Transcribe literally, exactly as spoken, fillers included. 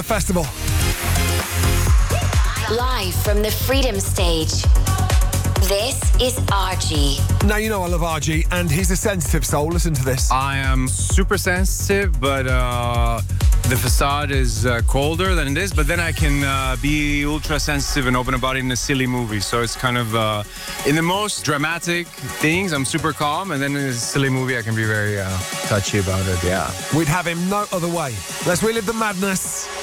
Festival. Live from the Freedom Stage, this is R G. Now, you know I love R G, and he's a sensitive soul. Listen to this. I am super sensitive, but uh, the facade is uh, colder than it is. But then I can uh, be ultra sensitive and open about it in a silly movie. So it's kind of, uh, in the most dramatic things, I'm super calm. And then in a silly movie, I can be very uh, touchy about it. Yeah. We'd have him no other way. Let's relive the madness.